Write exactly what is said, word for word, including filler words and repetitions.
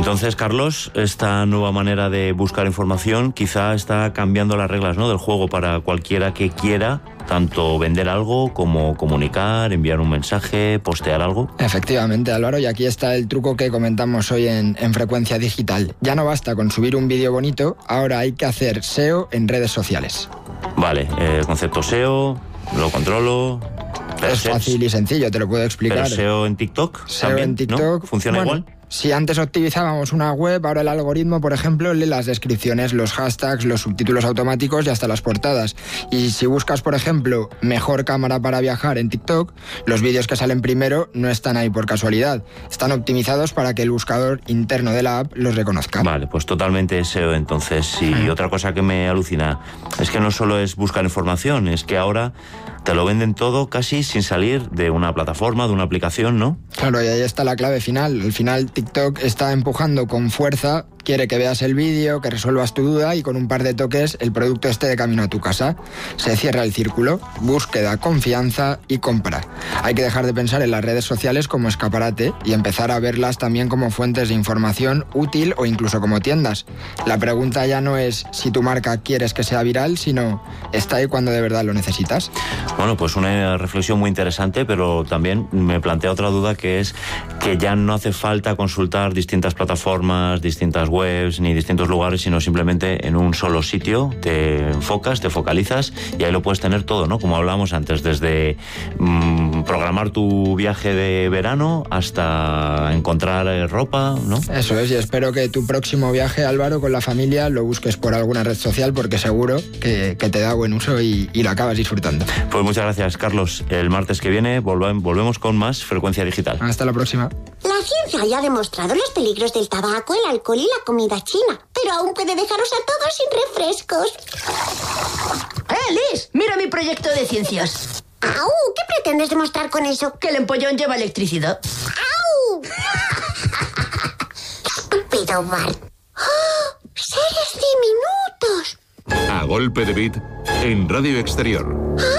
Entonces, Carlos, esta nueva manera de buscar información quizá está cambiando las reglas, ¿no?, del juego para cualquiera que quiera tanto vender algo como comunicar, enviar un mensaje, postear algo. Efectivamente, Álvaro, y aquí está el truco que comentamos hoy en, en Frecuencia Digital. Ya no basta con subir un vídeo bonito, ahora hay que hacer S E O en redes sociales. Vale, eh, concepto S E O, lo controlo. Es fácil y sencillo, te lo puedo explicar. ¿Pero S E O en TikTok? S E O también, en TikTok, ¿no? ¿Funciona bueno, igual? Si antes optimizábamos una web, ahora el algoritmo, por ejemplo, lee las descripciones, los hashtags, los subtítulos automáticos y hasta las portadas. Y si buscas, por ejemplo, mejor cámara para viajar en TikTok, los vídeos que salen primero no están ahí por casualidad. Están optimizados para que el buscador interno de la app los reconozca. Vale, pues totalmente S E O entonces. Y uh-huh. Otra cosa que me alucina es que no solo es buscar información, es que ahora te lo venden todo casi sin salir de una plataforma, de una aplicación, ¿no? Claro, y ahí está la clave final. Al final TikTok está empujando con fuerza, quiere que veas el vídeo, que resuelvas tu duda y con un par de toques el producto esté de camino a tu casa. Se cierra el círculo, búsqueda, confianza y compra. Hay que dejar de pensar en las redes sociales como escaparate y empezar a verlas también como fuentes de información útil o incluso como tiendas. La pregunta ya no es si tu marca quieres que sea viral, sino ¿está ahí cuando de verdad lo necesitas? Bueno, pues una reflexión muy interesante, pero también me plantea otra duda, que es que ya no hace falta consultar distintas plataformas, distintas webs ni distintos lugares, sino simplemente en un solo sitio te enfocas, te focalizas y ahí lo puedes tener todo, ¿no? Como hablábamos antes, desde mmm, programar tu viaje de verano hasta encontrar eh, ropa, ¿no? Eso es, y espero que tu próximo viaje, Álvaro, con la familia lo busques por alguna red social porque seguro que, que te da buen uso y, y lo acabas disfrutando. Pues muchas gracias, Carlos. El martes que viene volvemos, volvemos con más Frecuencia Digital. Hasta la próxima. La ciencia ya ha demostrado los peligros del tabaco, el alcohol y la comida china, pero aún puede dejaros a todos sin refrescos. ¡Eh, Liz! ¡Mira mi proyecto de ciencias! ¡Au! ¿Qué pretendes demostrar con eso? Que el empollón lleva electricidad. ¡Au! Estúpido Bart. ¡Oh! ¡Seres diminutos! A golpe de beat en Radio Exterior. ¡Ah!